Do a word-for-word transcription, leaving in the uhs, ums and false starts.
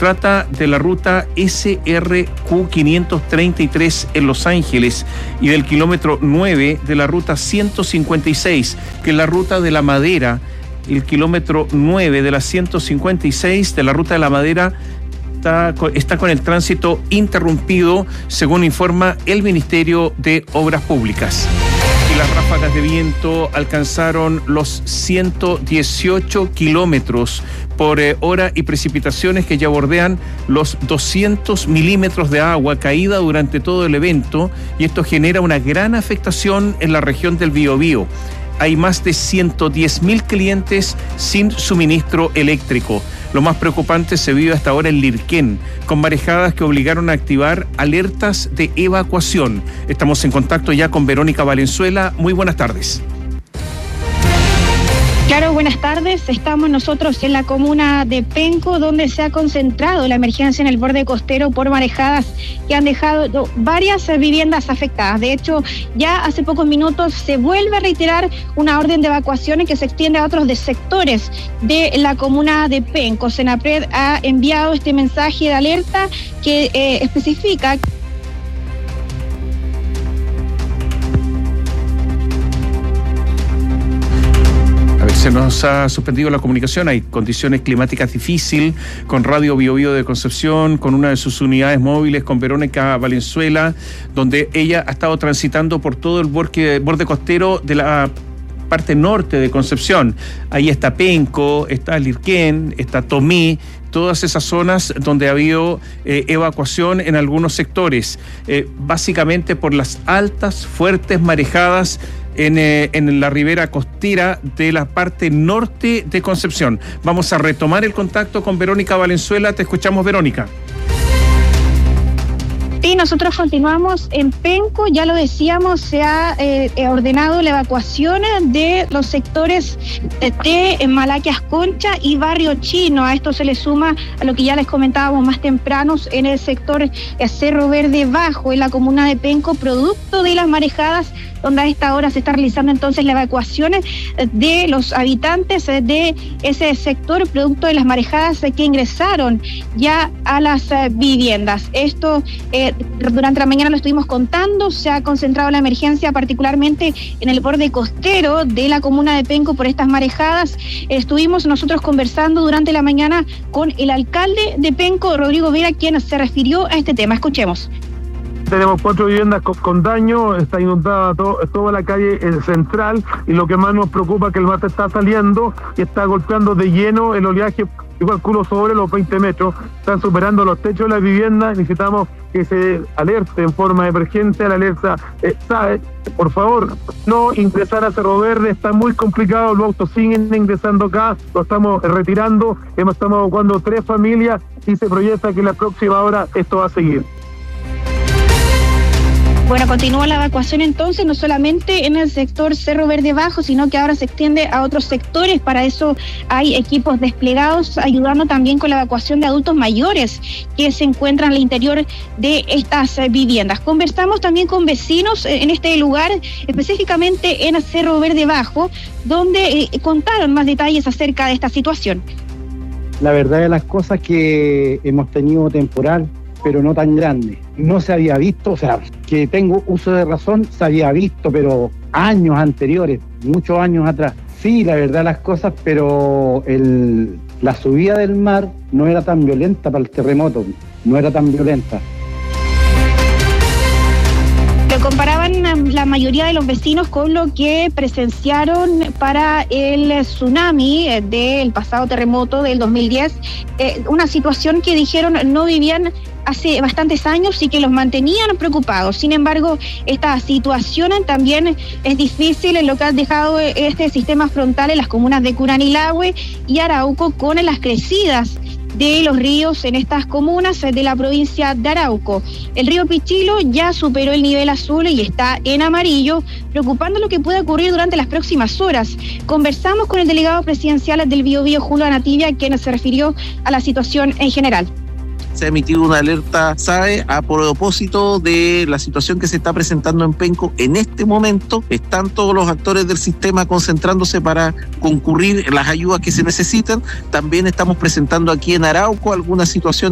trata de la ruta S R Q quinientos treinta y tres en Los Ángeles y del kilómetro nueve de la ruta ciento cincuenta y seis, que es la ruta de la Madera. El kilómetro nueve de la ciento cincuenta y seis de la ruta de la Madera está, está con el tránsito interrumpido, según informa el Ministerio de Obras Públicas. Y las ráfagas de viento alcanzaron los ciento dieciocho kilómetros por eh, hora y precipitaciones que ya bordean los doscientos milímetros de agua caída durante todo el evento, y esto genera una gran afectación en la región del Biobío. Hay más de ciento diez mil clientes sin suministro eléctrico. Lo más preocupante se vive hasta ahora en Lirquén, con marejadas que obligaron a activar alertas de evacuación. Estamos en contacto ya con Verónica Valenzuela. Muy buenas tardes. Claro, buenas tardes. Estamos nosotros en la comuna de Penco, donde se ha concentrado la emergencia en el borde costero por marejadas que han dejado varias viviendas afectadas. De hecho, ya hace pocos minutos se vuelve a reiterar una orden de evacuaciones que se extiende a otros de sectores de la comuna de Penco. Senapred ha enviado este mensaje de alerta que eh, especifica Se nos ha suspendido la comunicación, hay condiciones climáticas difíciles, con Radio Biobío de Concepción, con una de sus unidades móviles, con Verónica Valenzuela, donde ella ha estado transitando por todo el borde, borde costero de la parte norte de Concepción. Ahí está Penco, está Lirquén, está Tomé, todas esas zonas donde ha habido eh, evacuación en algunos sectores, eh, básicamente por las altas, fuertes marejadas En, eh, en la ribera costera de la parte norte de Concepción. Vamos a retomar el contacto con Verónica Valenzuela. Te escuchamos, Verónica. Sí, nosotros continuamos en Penco, ya lo decíamos, se ha eh, ordenado la evacuación de los sectores de Malaquias Concha y Barrio Chino. A esto se le suma a lo que ya les comentábamos más temprano en el sector eh, Cerro Verde Bajo, en la comuna de Penco, producto de las marejadas, donde a esta hora se está realizando entonces la evacuación de los habitantes de ese sector, producto de las marejadas que ingresaron ya a las viviendas. Esto eh, durante la mañana lo estuvimos contando, se ha concentrado la emergencia particularmente en el borde costero de la comuna de Penco por estas marejadas. Estuvimos nosotros conversando durante la mañana con el alcalde de Penco, Rodrigo Vera, quien se refirió a este tema. Escuchemos. Tenemos cuatro viviendas con, con daño, está inundada to, toda la calle central, y lo que más nos preocupa es que el mar está saliendo y está golpeando de lleno el oleaje, yo calculo sobre los veinte metros, están superando los techos de las viviendas. Necesitamos que se alerte en forma de emergencia, la alerta eh, sabe, por favor, no ingresar a Cerro Verde, está muy complicado, los autos siguen ingresando acá, lo estamos retirando, estamos evacuando tres familias y se proyecta que en la próxima hora esto va a seguir. Bueno, continúa la evacuación entonces, no solamente en el sector Cerro Verde Bajo, sino que ahora se extiende a otros sectores. Para eso hay equipos desplegados ayudando también con la evacuación de adultos mayores que se encuentran al interior de estas viviendas. Conversamos también con vecinos en este lugar, específicamente en Cerro Verde Bajo, donde eh, contaron más detalles acerca de esta situación. La verdad de las cosas que hemos tenido temporal, pero no tan grande. No se había visto, o sea, que tengo uso de razón, se había visto, pero años anteriores, muchos años atrás. Sí, la verdad las cosas, pero el, la subida del mar no era tan violenta para el terremoto, no era tan violenta. Lo comparaban la mayoría de los vecinos con lo que presenciaron para el tsunami del pasado terremoto del dos mil diez, eh, una situación que dijeron no vivían hace bastantes años y que los mantenían preocupados. Sin embargo, esta situación también es difícil en lo que ha dejado este sistema frontal en las comunas de Curanilahue y Arauco, con las crecidas de los ríos en estas comunas de la provincia de Arauco. El río Pichilo ya superó el nivel azul y está en amarillo, preocupando lo que puede ocurrir durante las próximas horas. Conversamos con el delegado presidencial del Biobío, Julio Anativia, quien se refirió a la situación en general. Se ha emitido una alerta S A E a propósito de la situación que se está presentando en Penco. En este momento están todos los actores del sistema concentrándose para concurrir las ayudas que se necesitan. También estamos presentando aquí en Arauco algunas situaciones